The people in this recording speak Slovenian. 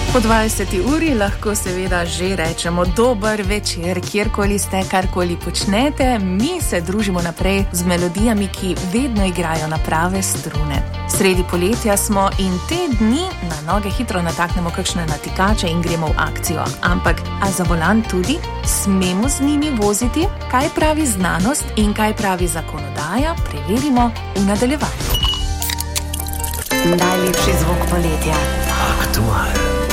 Po 20. uri lahko seveda že rečemo dober večer, kjerkoli ste, karkoli počnete, mi se družimo naprej z melodijami, ki vedno igrajo na prave strune. Sredi poletja smo in te dni na noge hitro nataknemo kakšne natikače in gremo v akcijo. Ampak, a za volan tudi? Smemo z njimi voziti? Kaj pravi znanost in kaj pravi zakonodaja? Preverimo v nadaljevanju. Najlepši zvok poletja. Aktualno.